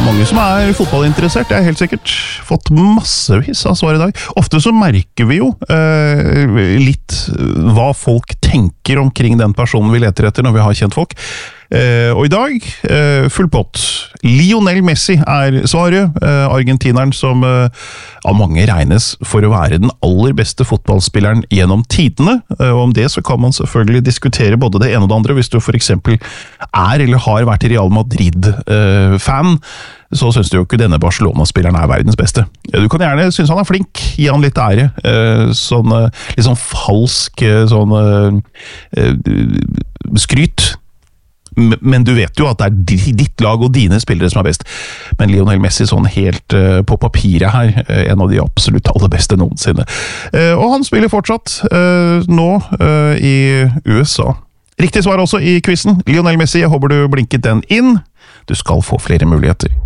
Det mange som fotballinteressert, det helt sikkert. Fått massevis av svar i dag. Ofte så merker vi jo litt hva folk tenker omkring den personen vi leter etter når vi har kjent folk. Og i dag, full pott. Lionel Messi svaret. Argentineren som av mange regnes for å være den aller beste fotballspilleren gjennom tidene. Og om det så kan man selvfølgelig diskutere både det ene og det andre. Hvis du for eksempel eller har vært Real Madrid-fan, så synes du jo ikke denne Barcelona-spilleren verdens beste. Du kan gjerne synes han flink, gi han litt ære. Litt sånn falsk skryt. Men du vet jo at det ditt lag og dine spillere som best. Men Lionel Messi sånn helt på papiret her, en av de absolutt aller beste noensinne. Og han spiller fortsatt nå i USA. Riktig svar også i quizen. Lionel Messi, jeg håper du blinket den inn. Du skal få flere muligheter.